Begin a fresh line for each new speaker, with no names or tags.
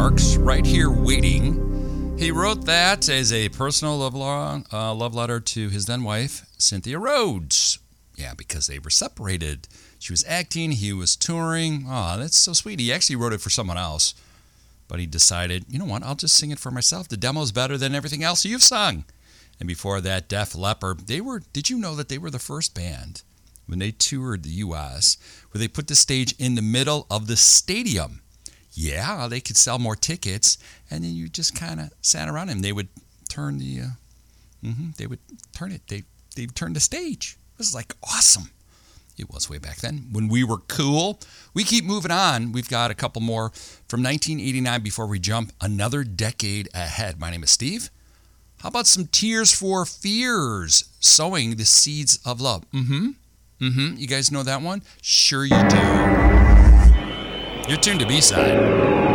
Marks, right here waiting. He wrote that as a personal love letter to his then wife, Cynthia Rhodes. Yeah, because they were separated. She was acting, he was touring. Oh, that's so sweet. He actually wrote it for someone else, but he decided, you know what, I'll just sing it for myself. The demo's better than everything else you've sung. And before that, Def Leppard, did you know that they were the first band when they toured the U.S., where they put the stage in the middle of the stadium? Yeah, they could sell more tickets, and then you just kind of sat around and they would turn the stage. It was like awesome. It was way back then when we were cool. We keep moving on. We've got a couple more from 1989 before we jump another decade ahead. My name is Steve. How about some Tears for Fears, Sowing the Seeds of Love? You guys know that one? Sure you do. You're tuned to B-Side.